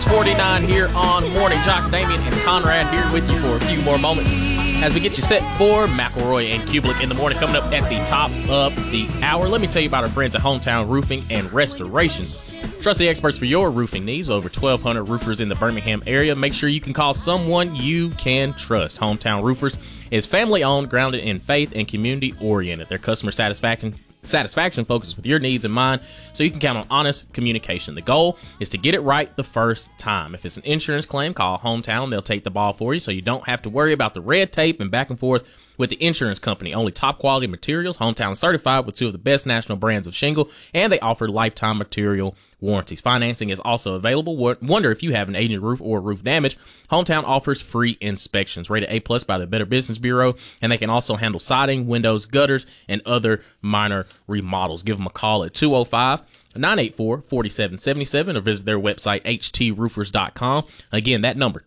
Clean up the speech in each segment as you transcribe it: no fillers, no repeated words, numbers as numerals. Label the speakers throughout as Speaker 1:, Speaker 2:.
Speaker 1: 6:49 here on Morning Jocks. Damian and Conrad here with you for a few more moments as we get you set for McElroy and Kublik in the morning. Coming up at the top of the hour, let me tell you about our friends at Hometown Roofing and Restorations. Trust the experts for your roofing needs. Over 1,200 roofers in the Birmingham area. Make sure you can call someone you can trust. Hometown Roofers is family-owned, grounded in faith, and community-oriented. Their customer satisfaction focuses with your needs in mind, so you can count on honest communication. The goal is to get it right the first time. If it's an insurance claim, call Hometown. They'll take the ball for you, so you don't have to worry about the red tape and back and forth with the insurance company. Only top quality materials. Hometown is certified with 2 of the best national brands of shingle, and they offer lifetime material warranties. Financing is also available. Wonder if you have an aging roof or roof damage. Hometown offers free inspections, rated A+ by the Better Business Bureau, and they can also handle siding, windows, gutters, and other minor remodels. Give them a call at 205-984-4777 or visit their website, htroofers.com. Again, that number,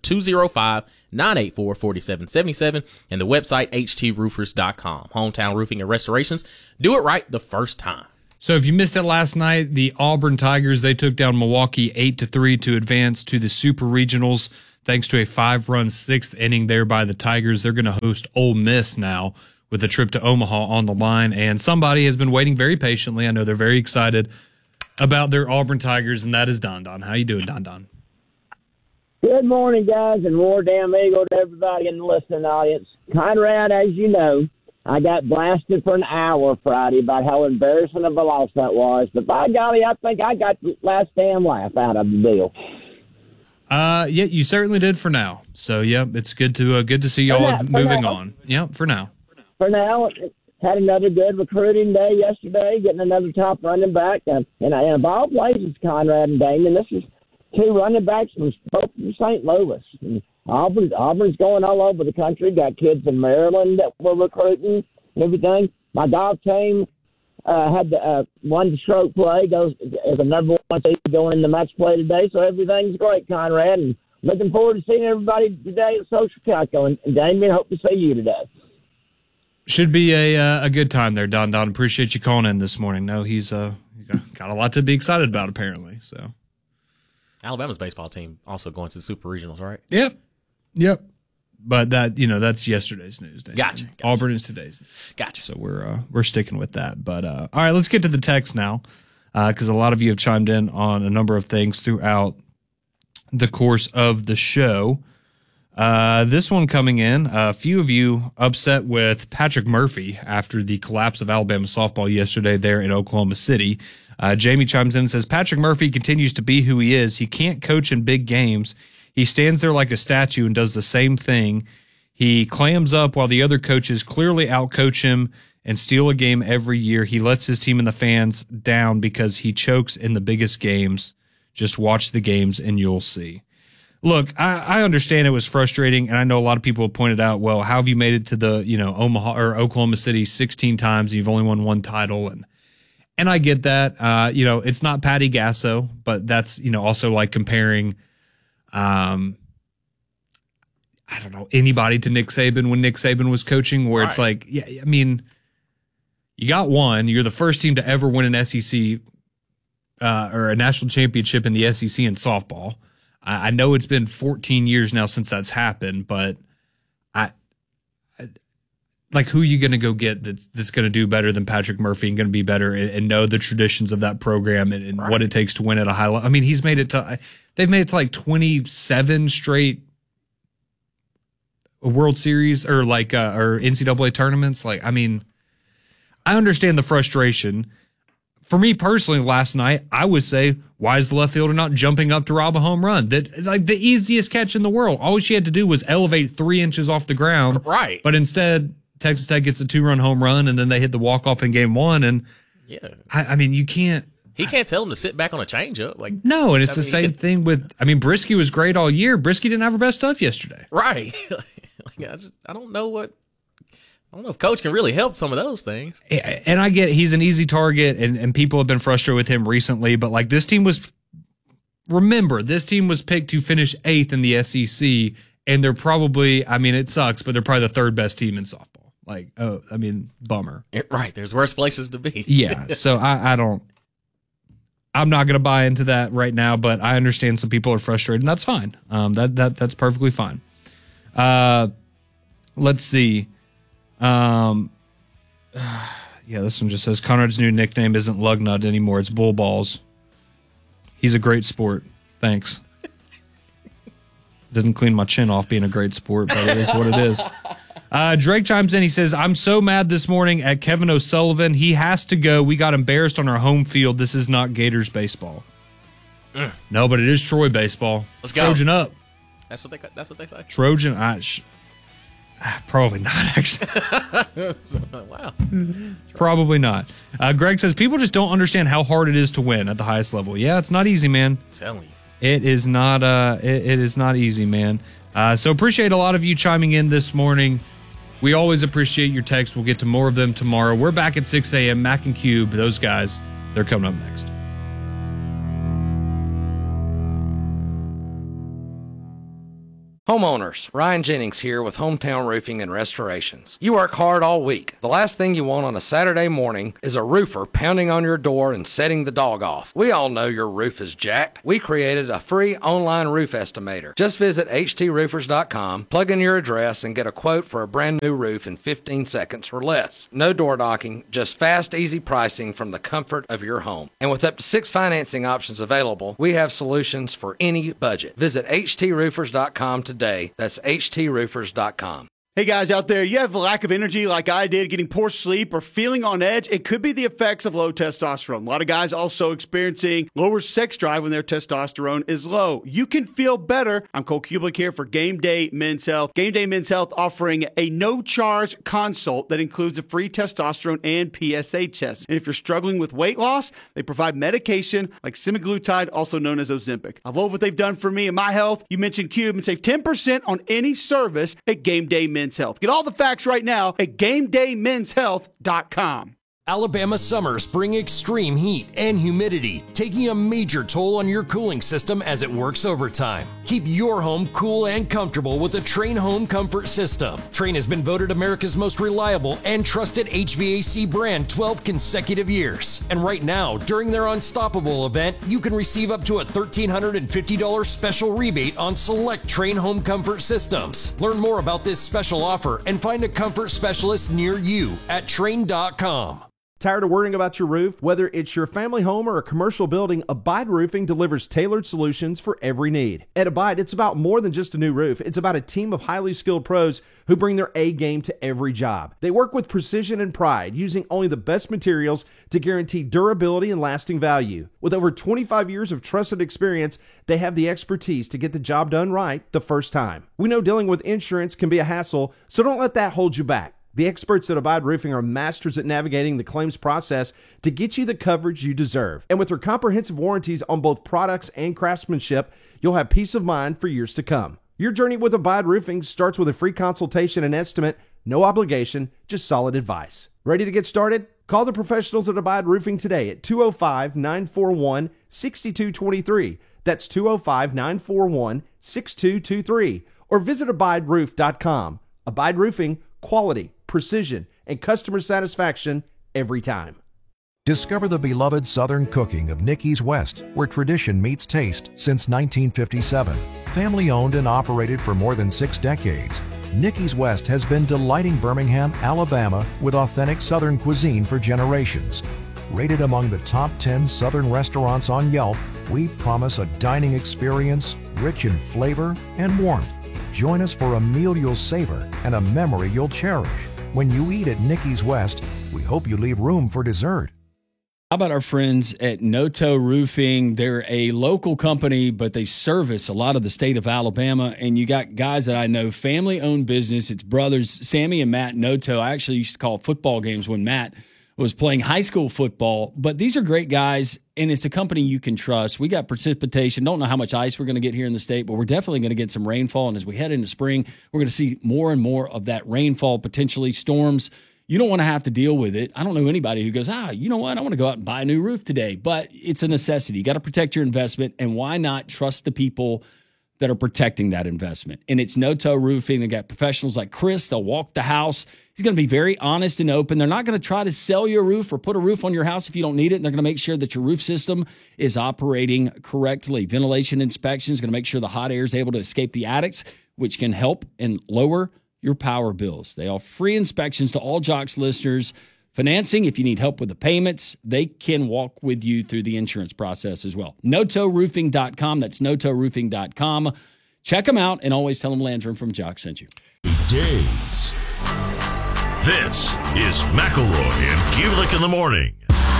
Speaker 1: 205-984-4777, and the website, htroofers.com. Hometown Roofing and Restorations. Do it right the first time.
Speaker 2: So if you missed it last night, the Auburn Tigers, they took down Milwaukee 8-3 to advance to the Super Regionals. Thanks to a 5-run 6th inning there by the Tigers. They're going to host Ole Miss now with a trip to Omaha on the line. And somebody has been waiting very patiently. I know they're very excited about their Auburn Tigers, and that is Don Don. How you doing, Don Don?
Speaker 3: Good morning, guys, and more damn eagle to everybody in the listening audience. Conrad, as you know, I got blasted for an hour Friday about how embarrassing of a loss that was. But by golly, I think I got the last damn laugh out of the deal.
Speaker 2: Yeah, you certainly did for now. So, yeah, it's good to see y'all moving on. Yeah, for now.
Speaker 3: For now, had another good recruiting day yesterday, getting another top running back. And of all places, Conrad and Damon, this is 2 running backs from both from St. Louis. And Auburn's going all over the country. Got kids in Maryland that we're recruiting and everything. My golf team had won the stroke play, goes as a number 1 seed going into match play today. So everything's great, Conrad, and looking forward to seeing everybody today at Social Calco. And Damien, hope to see you today.
Speaker 2: Should be a good time there, Don Don. Appreciate you calling in this morning. No, he's got a lot to be excited about apparently. So
Speaker 1: Alabama's baseball team also going to the Super Regionals, right?
Speaker 2: Yep. But that's yesterday's news.
Speaker 1: Gotcha.
Speaker 2: Auburn is today's.
Speaker 1: Gotcha.
Speaker 2: So we're sticking with that. But all right, let's get to the text now, because a lot of you have chimed in on a number of things throughout the course of the show. This one coming in, a few of you upset with Patrick Murphy after the collapse of Alabama softball yesterday there in Oklahoma City. Jamie chimes in and says, Patrick Murphy continues to be who he is. He can't coach in big games. He stands there like a statue and does the same thing. He clams up while the other coaches clearly outcoach him and steal a game every year. He lets his team and the fans down because he chokes in the biggest games. Just watch the games and you'll see. Look, I understand it was frustrating, and I know a lot of people have pointed out, well, how have you made it to the, Omaha or Oklahoma City 16 times and you've only won 1 title? And I get that. It's not Patty Gasso, but that's, also like comparing I don't know, anybody to Nick Saban when Nick Saban was coaching, where it's like, yeah, I mean, you got 1. You're the first team to ever win an SEC or a national championship in the SEC in softball. I know it's been 14 years now since that's happened, but like, who are you going to go get that's going to do better than Patrick Murphy and going to be better and know the traditions of that program and what it takes to win at a high level? I mean, they've made it to like 27 straight World Series or NCAA tournaments. Like, I mean, I understand the frustration. For me personally, last night, I would say, why is the left fielder not jumping up to rob a home run? That, like, the easiest catch in the world. All she had to do was elevate 3 inches off the ground.
Speaker 1: Right.
Speaker 2: But instead, Texas Tech gets a 2-run home run, and then they hit the walk-off in game 1. And
Speaker 1: yeah,
Speaker 2: I mean, you can't.
Speaker 1: He can't tell him to sit back on a changeup. Like,
Speaker 2: no, and it's the same thing with. I mean, Brisky was great all year. Brisky didn't have her best stuff yesterday.
Speaker 1: Right. I don't know if Coach can really help some of those things.
Speaker 2: And I get he's an easy target, and people have been frustrated with him recently. But like, this team was picked to finish 8th in the SEC, and they're probably. I mean, it sucks, but they're probably the 3rd best team in softball. Like, bummer.
Speaker 1: Right. There's worse places to be.
Speaker 2: Yeah. So I don't. I'm not going to buy into that right now, but I understand some people are frustrated, and that's fine. That's perfectly fine. Let's see. Yeah, this one just says Conrad's new nickname isn't Lugnut anymore. It's Bull Balls. He's a great sport. Thanks. Didn't clean my chin off being a great sport, but it is what it is. Drake chimes in. He says, I'm so mad this morning at Kevin O'Sullivan. He has to go. We got embarrassed on our home field. This is not Gators baseball. No, but it is Troy baseball.
Speaker 1: Let's go.
Speaker 2: Trojan up.
Speaker 1: That's what they say.
Speaker 2: Trojan. Probably not, actually.
Speaker 1: Wow.
Speaker 2: Probably not. Greg says, people just don't understand how hard it is to win at the highest level. Yeah, it's not easy, man.
Speaker 1: I'm telling you.
Speaker 2: It is not it is not easy, man. So appreciate a lot of you chiming in this morning. We always appreciate your texts. We'll get to more of them tomorrow. We're back at 6 a.m. Mac and Cube, those guys, they're coming up next.
Speaker 4: Homeowners, Ryan Jennings here with Hometown Roofing and Restorations. You work hard all week. The last thing you want on a Saturday morning is a roofer pounding on your door and setting the dog off. We all know your roof is jacked. We created a free online roof estimator. Just visit htsroofers.com, plug in your address, and get a quote for a brand new roof in 15 seconds or less. No door knocking, just fast, easy pricing from the comfort of your home. And with up to 6 financing options available, we have solutions for any budget. Visit htsroofers.com today. That's htsroofers.com.
Speaker 5: Hey guys out there, you have a lack of energy like I did, getting poor sleep or feeling on edge? It could be the effects of low testosterone. A lot of guys also experiencing lower sex drive when their testosterone is low. You can feel better. I'm Cole Kublik here for Game Day Men's Health. Game Day Men's Health offering a no-charge consult that includes a free testosterone and PSA test. And if you're struggling with weight loss, they provide medication like semaglutide, also known as Ozempic. I love what they've done for me and my health. You mentioned Cube and save 10% on any service at Game Day Men's Health. Get all the facts right now at GameDayMen'sHealth.com.
Speaker 6: Alabama summers bring extreme heat and humidity, taking a major toll on your cooling system as it works overtime. Keep your home cool and comfortable with the Trane Home Comfort System. Trane has been voted America's most reliable and trusted HVAC brand 12 consecutive years. And right now, during their Unstoppable event, you can receive up to a $1,350 special rebate on select Trane Home Comfort systems. Learn more about this special offer and find a comfort specialist near you at Trane.com.
Speaker 7: Tired of worrying about your roof? Whether it's your family home or a commercial building, Abide Roofing delivers tailored solutions for every need. At Abide, it's about more than just a new roof. It's about a team of highly skilled pros who bring their A game to every job. They work with precision and pride, using only the best materials to guarantee durability and lasting value. With over 25 years of trusted experience, they have the expertise to get the job done right the first time. We know dealing with insurance can be a hassle, so don't let that hold you back. The experts at Abide Roofing are masters at navigating the claims process to get you the coverage you deserve. And with their comprehensive warranties on both products and craftsmanship, you'll have peace of mind for years to come. Your journey with Abide Roofing starts with a free consultation and estimate, no obligation, just solid advice. Ready to get started? Call the professionals at Abide Roofing today at 205-941-6223. That's 205-941-6223. Or visit abideroof.com. Abide Roofing, quality, precision, and customer satisfaction every time.
Speaker 8: Discover the beloved Southern cooking of Nicky's West, where tradition meets taste since 1957. Family owned and operated for more than 6 decades, Nicky's West has been delighting Birmingham, Alabama with authentic Southern cuisine for generations. Rated among the top 10 Southern restaurants on Yelp, we promise a dining experience rich in flavor and warmth. Join us for a meal you'll savor and a memory you'll cherish. When you eat at Nicky's West, we hope you leave room for dessert.
Speaker 9: How about our friends at Noto Roofing? They're a local company, but they service a lot of the state of Alabama. And you got guys that I know, family-owned business. It's brothers, Sammy and Matt Noto. I actually used to call football games when Matt was playing high school football. But these are great guys, and it's a company you can trust. We got precipitation. Don't know how much ice we're going to get here in the state, but we're definitely going to get some rainfall. And as we head into spring, we're going to see more and more of that rainfall, potentially storms. You don't want to have to deal with it. I don't know anybody who goes, you know what? I want to go out and buy a new roof today. But it's a necessity. You got to protect your investment. And why not trust the people that are protecting that investment. And it's No Toe Roofing. They got professionals like Chris. They'll walk the house. He's going to be very honest and open. They're not going to try to sell you a roof or put a roof on your house if you don't need it. They're going to make sure that your roof system is operating correctly. Ventilation inspection is going to make sure the hot air is able to escape the attics, which can help and lower your power bills. They offer free inspections to all Jocks listeners. Financing, if you need help with the payments, they can walk with you through the insurance process as well. NoToeRoofing.com. That's NoToeRoofing.com. Check them out and always tell them Landrum from Jocks sent you.
Speaker 10: Days. This is McElroy and Kubelik in the morning.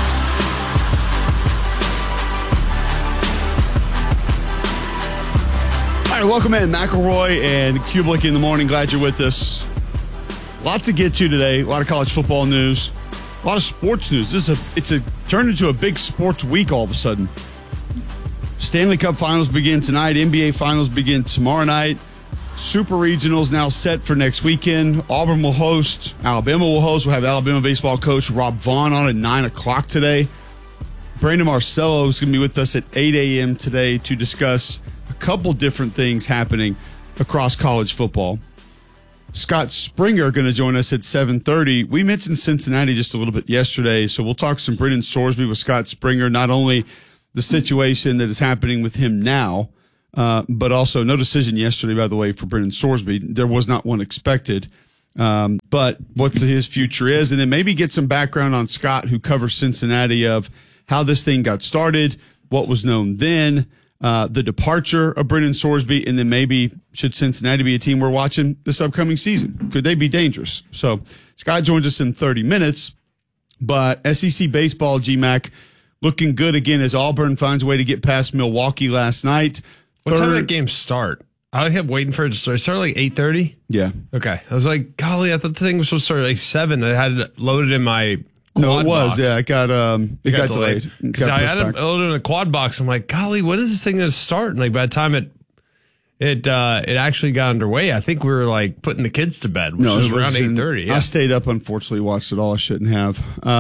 Speaker 5: All right, welcome in, McElroy and Kubelik in the morning. Glad you're with us. Lots to get to today. A lot of college football news. A lot of sports news. It's turned into a big sports week all of a sudden. Stanley Cup finals begin tonight. NBA finals begin tomorrow night. Super regionals now set for next weekend. Auburn will host. Alabama will host. We'll have Alabama baseball coach Rob Vaughn on at 9 o'clock today. Brandon Marcello is going to be with us at 8 a.m. today to discuss a couple different things happening across college football. Scott Springer going to join us at 7:30. We mentioned Cincinnati just a little bit yesterday, so we'll talk some Brennan Sorsby with Scott Springer, not only the situation that is happening with him now, but also no decision yesterday, by the way, for Brennan Sorsby. There was not one expected, but what his future is, and then maybe get some background on Scott, who covers Cincinnati, of how this thing got started, what was known then, the departure of Brennan Sorsby, and then maybe should Cincinnati be a team we're watching this upcoming season? Could they be dangerous? So Scott joins us in 30 minutes, but SEC baseball, GMAC, looking good again as Auburn finds a way to get past Milwaukee last night.
Speaker 11: What time did that game start? I kept waiting for it to start. It started like 8:30?
Speaker 5: Yeah.
Speaker 11: Okay. I was like, golly, I thought the thing was supposed to start like 7. I had it loaded in my quad
Speaker 5: it was.
Speaker 11: box.
Speaker 5: Yeah, it got delayed.
Speaker 11: Because I had it loaded in a quad box. I'm like, golly, when is this thing going to start? And like by the time it actually got underway, I think we were like putting the kids to bed, which was around 8:30. Yeah.
Speaker 5: I stayed up, unfortunately, watched it all. I shouldn't have.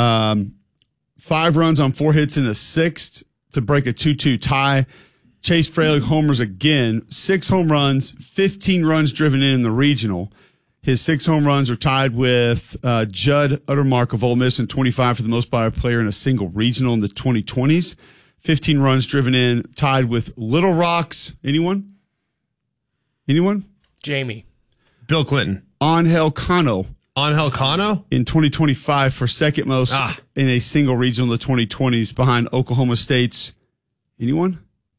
Speaker 5: 5 runs on 4 hits in the 6th to break a 2-2 tie. Chase Fralick homers again. 6 home runs, 15 runs driven in the regional. His 6 home runs are tied with Judd Uttermark of Ole Miss, and 25 for the most by a player in a single regional in the 2020s. 15 runs driven in, tied with Little Rock's. Anyone?
Speaker 1: Jamie.
Speaker 11: Bill Clinton.
Speaker 5: Angel Cano.
Speaker 11: Angel Cano?
Speaker 5: In 2025 for second most in a single regional in the 2020s, behind Oklahoma State's. Anyone?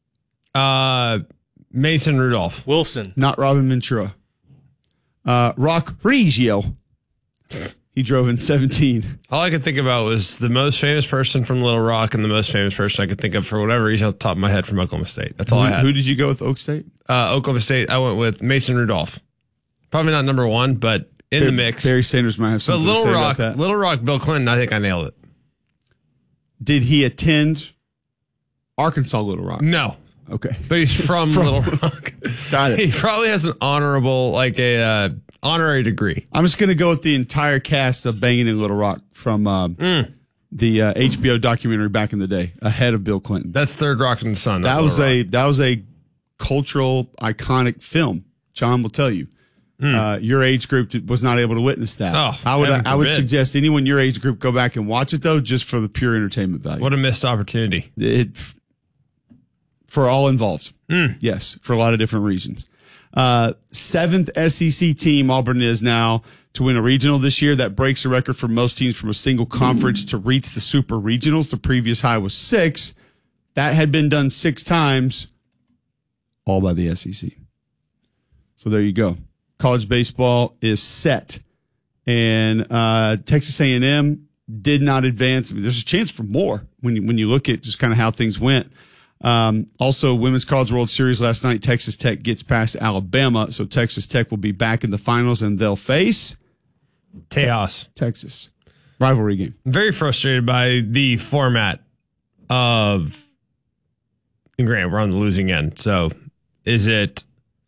Speaker 11: Mason Rudolph.
Speaker 1: Wilson.
Speaker 5: Not Robin Ventura. Rock Reggio. He drove in 17.
Speaker 11: All I could think about was the most famous person from Little Rock and the most famous person I could think of for whatever reason off the top of my head from Oklahoma State. That's all I had.
Speaker 5: Who did you go with, Oak State?
Speaker 11: Oklahoma State, I went with Mason Rudolph. Probably not number 1, but in the mix.
Speaker 5: Barry Sanders might have something to say about that.
Speaker 11: Little Rock, Bill Clinton, I think I nailed it.
Speaker 5: Did he attend Arkansas Little Rock?
Speaker 11: No.
Speaker 5: Okay.
Speaker 11: But he's from Little Rock.
Speaker 5: Got it.
Speaker 11: He probably has an honorable, like a honorary degree.
Speaker 5: I'm just going to go with the entire cast of Banging in Little Rock from the HBO documentary back in the day, ahead of Bill Clinton.
Speaker 11: That's Third Rock from the Sun.
Speaker 5: That was a cultural iconic film. John will tell you. Your age group was not able to witness that.
Speaker 11: Oh,
Speaker 5: I would suggest anyone your age group go back and watch it, though, just for the pure entertainment value.
Speaker 11: What a missed opportunity.
Speaker 5: For all involved. Yes, for a lot of different reasons. 7th SEC team Auburn is now to win a regional this year. That breaks a record for most teams from a single conference to reach the super regionals. The previous high was 6. That had been done 6 times, all by the SEC. So there you go. College baseball is set. And Texas A&M did not advance. I mean, there's a chance for more when you look at just kind of how things went. Also, Women's College World Series last night, Texas Tech gets past Alabama, so Texas Tech will be back in the finals, and they'll face
Speaker 11: Tejas.
Speaker 5: Texas. Rivalry game.
Speaker 11: I'm very frustrated by the format of, and granted, we're on the losing end, so is it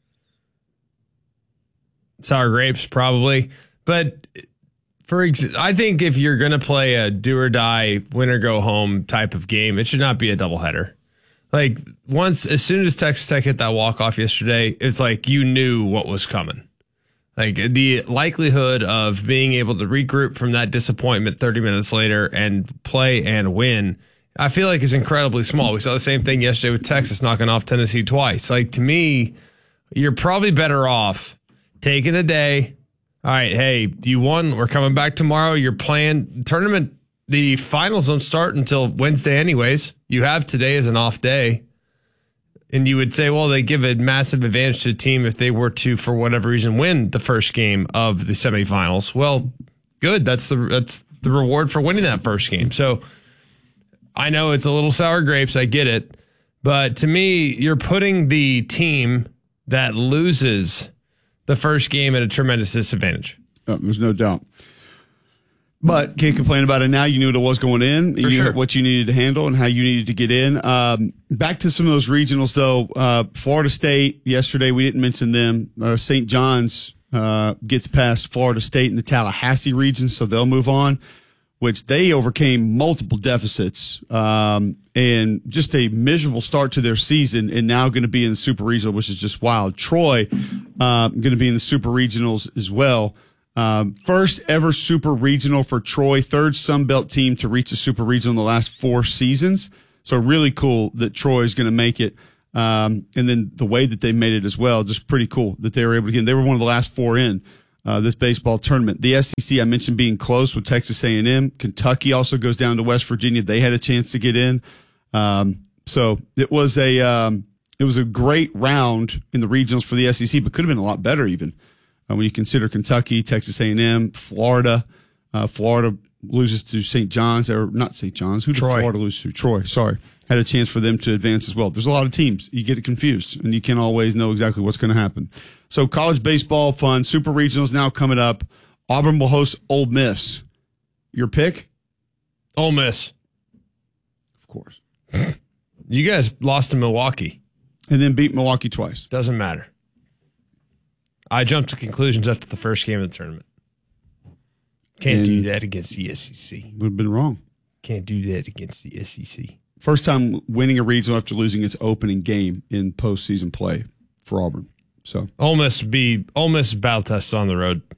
Speaker 11: sour grapes? Probably. But I think if you're going to play a do or die, win or go home type of game, it should not be a doubleheader. Like as soon as Texas Tech hit that walk-off yesterday, it's like you knew what was coming. Like the likelihood of being able to regroup from that disappointment 30 minutes later and play and win, I feel like is incredibly small. We saw the same thing yesterday with Texas knocking off Tennessee twice. Like to me, you're probably better off taking a day. All right, hey, you won. We're coming back tomorrow. You're playing tournament. The finals don't start until Wednesday anyways. You have today as an off day. And you would say, well, they give a massive advantage to the team if they were to, for whatever reason, win the first game of the semifinals. Well, good. That's the reward for winning that first game. So I know it's a little sour grapes. I get it. But to me, you're putting the team that loses the first game at a tremendous disadvantage.
Speaker 5: There's no doubt. But can't complain about it now. You knew what it was going in. You knew what you needed to handle and how you needed to get in. Back to some of those regionals, though. Florida State, yesterday, we didn't mention them. St. John's gets past Florida State in the Tallahassee region, so they'll move on, which they overcame multiple deficits and just a miserable start to their season, and now going to be in the Super Regional, which is just wild. Troy going to be in the Super Regionals as well. First ever Super Regional for Troy, third Sun Belt team to reach a Super Regional in the last 4 seasons. So really cool that Troy is going to make it. And then the way that they made it as well, just pretty cool that they were able to get in. They were one of the last 4 in this baseball tournament. The SEC, I mentioned being close with Texas A&M. Kentucky also goes down to West Virginia. They had a chance to get in. So it was a great round in the regionals for the SEC, but could have been a lot better even. When you consider Kentucky, Texas A&M, Florida, Florida loses to St. John's, or not St. John's. Who did Florida lose to? Troy, sorry. Had a chance for them to advance as well. There's a lot of teams. You get it confused, and you can't always know exactly what's going to happen. So college baseball fun. Super Regionals now coming up. Auburn will host Ole Miss. Your pick?
Speaker 11: Ole Miss.
Speaker 5: Of course.
Speaker 11: You guys lost to Milwaukee.
Speaker 5: And then beat Milwaukee twice.
Speaker 11: Doesn't matter. I jumped to conclusions after the first game of the tournament. Can't do that against the SEC.
Speaker 5: Would have been wrong.
Speaker 11: Can't do that against the SEC.
Speaker 5: First time winning a regional after losing its opening game in postseason play for Auburn. So
Speaker 11: Ole Miss battle test on the road.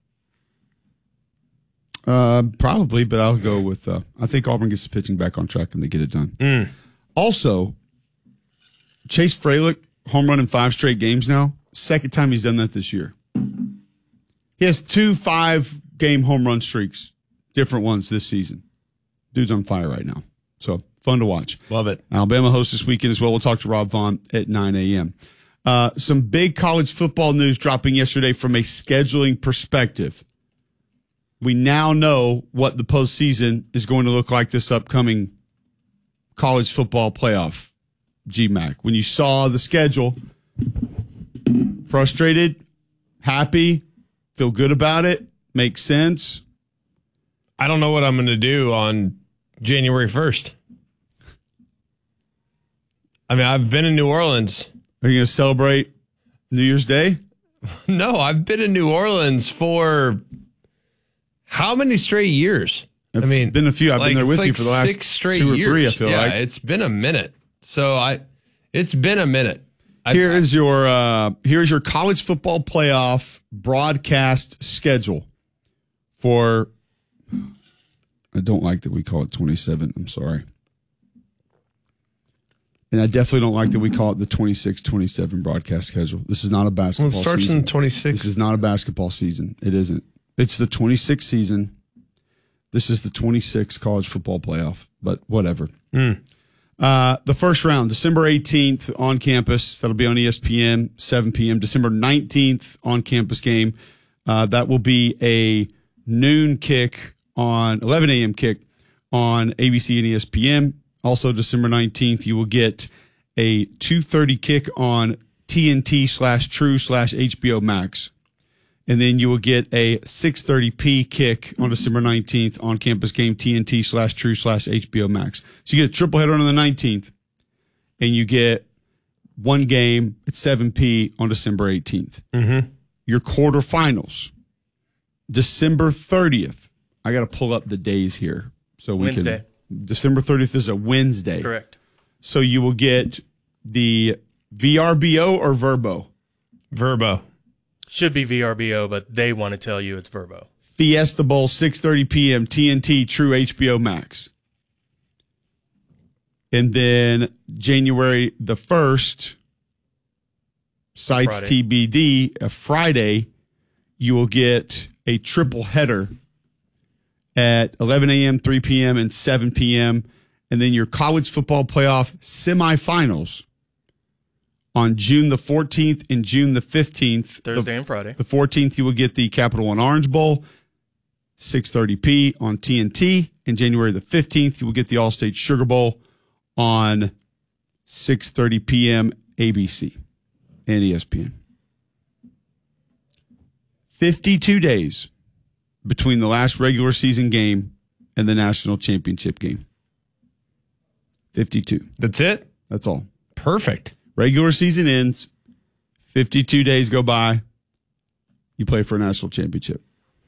Speaker 5: Probably, but I'll go with. I think Auburn gets the pitching back on track and they get it done. Also, Chase Fralick home run in 5 straight games now. Second time he's done that this year. He has 2 5-game home run streaks, different ones this season. Dude's on fire right now. So fun to watch.
Speaker 11: Love it.
Speaker 5: Alabama hosts this weekend as well. We'll talk to Rob Vaughn at 9 a.m. Some big college football news dropping yesterday from a scheduling perspective. We now know what the postseason is going to look like this upcoming college football playoff, GMAC. When you saw the schedule, frustrated, happy, feel good about it, makes sense.
Speaker 11: I don't know what I'm going to do on January 1st. I mean, I've been in New Orleans.
Speaker 5: Are you going to celebrate New Year's Day?
Speaker 11: No, I've been in New Orleans for how many straight years?
Speaker 5: I mean, been a few. I've been there with you for the last
Speaker 11: 6 straight
Speaker 5: 2 or
Speaker 11: years.
Speaker 5: 3, I feel like.
Speaker 11: It's been a minute. It's been a minute.
Speaker 5: Here's your college football playoff broadcast schedule for. I don't like that we call it 27. I'm sorry. And I definitely don't like that we call it the 26-27 broadcast schedule. This is not a basketball season.
Speaker 11: It starts in 26.
Speaker 5: This is not a basketball season. It isn't. It's the 26th season. This is the 26th college football playoff, but whatever. The first round, December 18th on campus. That'll be on ESPN, 7 p.m. December 19th on campus game. That will be a noon kick on 11 a.m. kick on ABC and ESPN. Also, December 19th, you will get a 2:30 kick on TNT/True/HBO Max. And then you will get a 6:30 kick on December 19th on campus game TNT/True/HBO Max. So you get a triple header on the 19th, and you get one game at 7 on December 18th.
Speaker 11: Mm-hmm.
Speaker 5: Your quarterfinals, December 30th. I got to pull up the days here so we
Speaker 1: Wednesday.
Speaker 5: can. December 30th is a Wednesday.
Speaker 1: Correct.
Speaker 5: So you will get the VRBO or Verbo?
Speaker 11: Verbo.
Speaker 12: Should be VRBO, but they want to tell you it's Verbo.
Speaker 5: Fiesta Bowl, 6:30 p.m., TNT, True HBO Max. And then January the 1st, sites
Speaker 12: Friday.
Speaker 5: TBD, a Friday, you will get a triple header at 11 a.m., 3 p.m., and 7 p.m., and then your college football playoff semifinals on June the 14th and June the 15th.
Speaker 12: Thursday and Friday.
Speaker 5: The 14th, you will get the Capital One Orange Bowl, 6:30 on TNT. And January the 15th, you will get the All-State Sugar Bowl on 6:30 p.m. ABC and ESPN. 52 days between the last regular season game and the national championship game. 52.
Speaker 11: That's it?
Speaker 5: That's all.
Speaker 11: Perfect.
Speaker 5: Regular season ends. 52 days go by. You play for a national championship.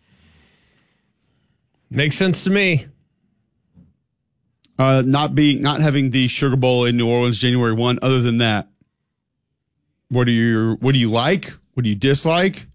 Speaker 11: Makes sense to me.
Speaker 5: Not having the Sugar Bowl in New Orleans January 1. Other than that, what do you like? What do you dislike?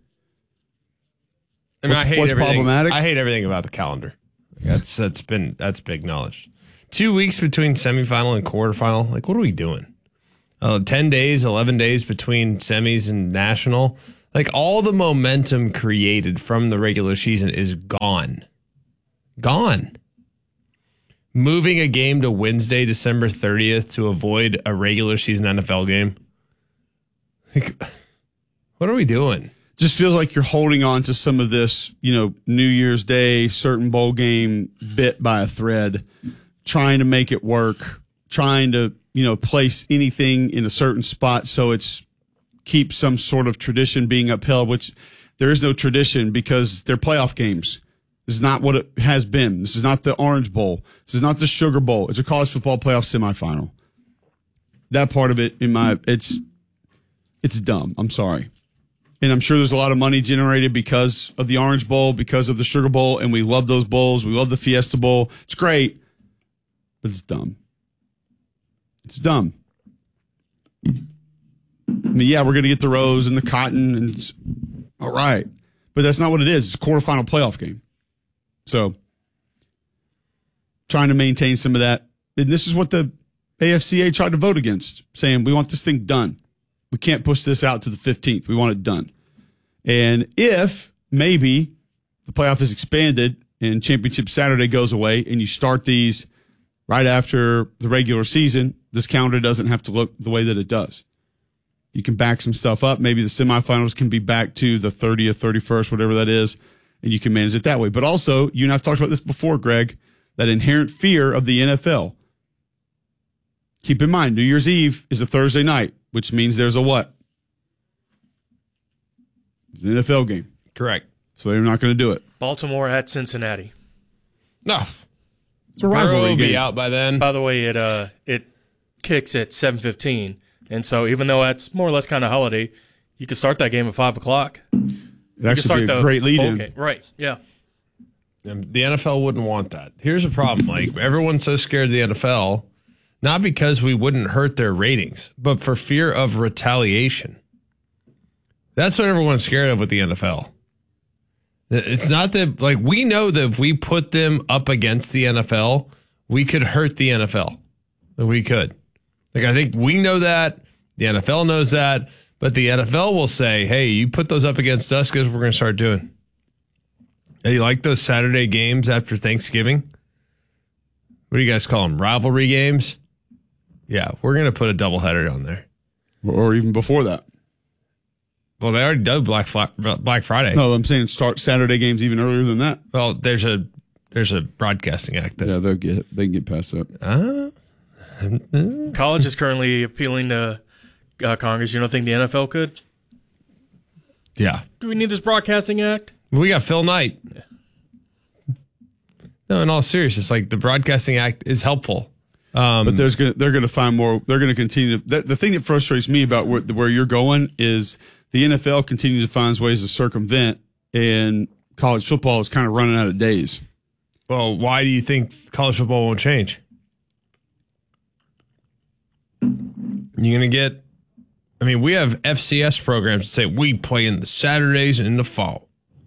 Speaker 11: I mean,
Speaker 5: What's problematic?
Speaker 11: I hate everything about the calendar. That's been acknowledged. 2 weeks between semifinal and quarterfinal. Like, what are we doing? 10 days, 11 days between semis and national. Like, all the momentum created from the regular season is gone. Gone. Moving a game to Wednesday, December 30th to avoid a regular season NFL game. Like, what are we doing?
Speaker 5: Just feels like you're holding on to some of this, New Year's Day, certain bowl game bit by a thread, trying to make it work, trying to, place anything in a certain spot so it's keep some sort of tradition being upheld, which there is no tradition because they're playoff games. This is not what it has been. This is not the Orange Bowl. This is not the Sugar Bowl. It's a college football playoff semifinal. That part of it, it's dumb. I'm sorry. And I'm sure there's a lot of money generated because of the Orange Bowl, because of the Sugar Bowl, and we love those bowls. We love the Fiesta Bowl. It's great, but it's dumb. It's dumb. I mean, yeah, we're going to get the Rose and the Cotton, and it's all right. But that's not what it is. It's a quarterfinal playoff game. So, trying to maintain some of that. And this is what the AFCA tried to vote against, saying we want this thing done. We can't push this out to the 15th. We want it done. And if maybe the playoff is expanded and Championship Saturday goes away and you start these right after the regular season, this calendar doesn't have to look the way that it does. You can back some stuff up. Maybe the semifinals can be back to the 30th, 31st, whatever that is, and you can manage it that way. But also, you and I have talked about this before, Greg, that inherent fear of the NFL. Keep in mind, New Year's Eve is a Thursday night, which means there's a what? It's an NFL game.
Speaker 11: Correct.
Speaker 5: So they're not going to do it.
Speaker 12: Baltimore at Cincinnati.
Speaker 11: No.
Speaker 5: It's a rivalry
Speaker 11: will
Speaker 5: game.
Speaker 11: Be out by then.
Speaker 12: By the way, it kicks at 7:15, and so even though that's more or less kind of holiday, you could start that game at 5 o'clock.
Speaker 5: It actually be a great lead-in.
Speaker 12: Right, yeah.
Speaker 11: The NFL wouldn't want that. Here's the problem. Like, everyone's so scared of the NFL, not because we wouldn't hurt their ratings, but for fear of retaliation. That's what everyone's scared of with the NFL. It's not that, like, we know that if we put them up against the NFL, we could hurt the NFL. We could. Like, I think we know that. The NFL knows that. But the NFL will say, hey, you put those up against us because we're going to start doing. Hey, you like those Saturday games after Thanksgiving? What do you guys call them? Rivalry games? Yeah, we're going to put a doubleheader on there.
Speaker 5: Or even before that.
Speaker 11: Well, they already did Black Friday.
Speaker 5: No, I'm saying start Saturday games even earlier than that.
Speaker 11: Well, there's a broadcasting act.
Speaker 5: Yeah, they'll get it. They can get past that.
Speaker 12: College is currently appealing to Congress. You don't think the NFL could?
Speaker 11: Yeah.
Speaker 12: Do we need this broadcasting act?
Speaker 11: We got Phil Knight.
Speaker 12: Yeah.
Speaker 11: No, in all seriousness, like, the broadcasting act is helpful.
Speaker 5: But they're going to find more. They're going to continue. The thing that frustrates me about where you're going is the NFL continues to find ways to circumvent, and college football is kind of running out of days.
Speaker 11: Well, why do you think college football won't change? You're going to get, I mean, we have FCS programs that say we play in the Saturdays in the fall.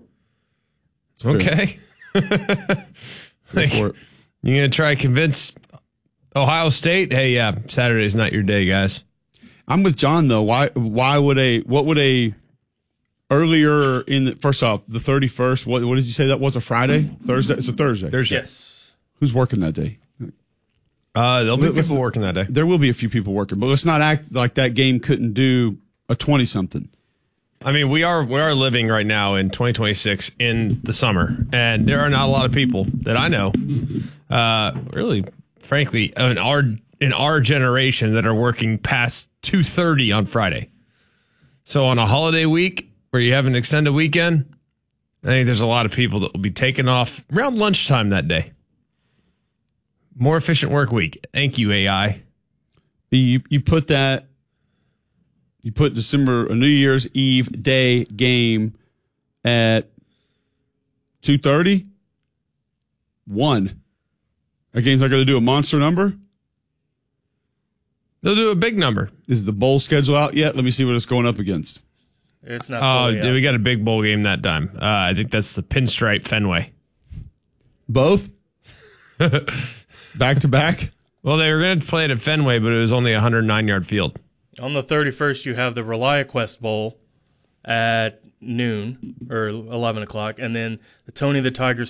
Speaker 11: Okay. Like, you're going to try to convince Ohio State, hey, yeah, Saturday's not your day, guys.
Speaker 5: I'm with John, though. What would a earlier in the, first off, the 31st, what did you say that was, a Friday? Thursday? It's a Thursday.
Speaker 12: Yes.
Speaker 5: Who's working that day?
Speaker 11: There'll be people working that day.
Speaker 5: There will be a few people working, but let's not act like that game couldn't do a 20-something.
Speaker 11: I mean, we are living right now in 2026 in the summer, and there are not a lot of people that I know, really, frankly, in our generation that are working past 2:30 on Friday. So on a holiday week where you have an extended weekend, I think there's a lot of people that will be taking off around lunchtime that day. More efficient work week. Thank you, AI.
Speaker 5: You put December, a New Year's Eve day game at 2:30. 1. That game's not going to do a monster number?
Speaker 11: They'll do a big number.
Speaker 5: Is the bowl schedule out yet? Let me see what it's going up against.
Speaker 12: It's not.
Speaker 11: Oh, we got a big bowl game that time. I think that's the Pinstripe Fenway.
Speaker 5: Both? Back to back?
Speaker 11: Well, they were going to play it at Fenway, but it was only a 109-yard field.
Speaker 12: On the 31st, you have the ReliaQuest Bowl at noon or 11 o'clock, and then the Tony the Tiger